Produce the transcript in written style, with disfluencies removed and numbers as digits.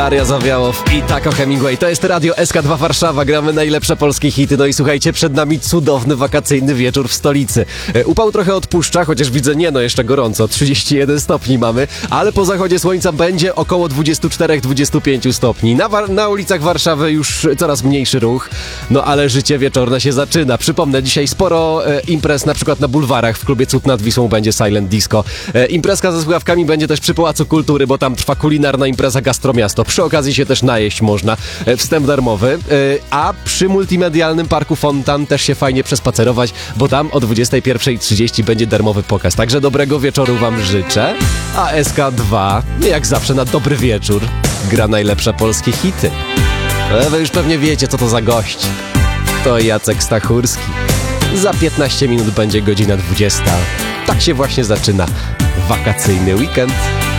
Daria Zawiałow i Taco Hemingway. To jest Radio SK2 Warszawa, gramy najlepsze polskie hity. No i słuchajcie, przed nami cudowny wakacyjny wieczór w stolicy. Upał trochę odpuszcza, chociaż widzę, jeszcze gorąco, 31 stopni mamy, ale po zachodzie słońca będzie około 24-25 stopni. Na ulicach Warszawy już coraz mniejszy ruch, no ale życie wieczorne się zaczyna. Przypomnę, dzisiaj sporo imprez, na przykład na bulwarach, w klubie Cud nad Wisłą będzie Silent Disco. Imprezka ze słuchawkami będzie też przy Pałacu Kultury, bo tam trwa kulinarna impreza Gastromiasto. Przy okazji się też najeść można. Wstęp darmowy. A przy multimedialnym parku Fontan też się fajnie przespacerować, bo tam o 21:30 będzie darmowy pokaz. Także dobrego wieczoru wam życzę. A SK2, jak zawsze na dobry wieczór, gra najlepsze polskie hity. Wy już pewnie wiecie, co to za gość. To Jacek Stachurski. Za 15 minut będzie godzina 20. Tak się właśnie zaczyna wakacyjny weekend.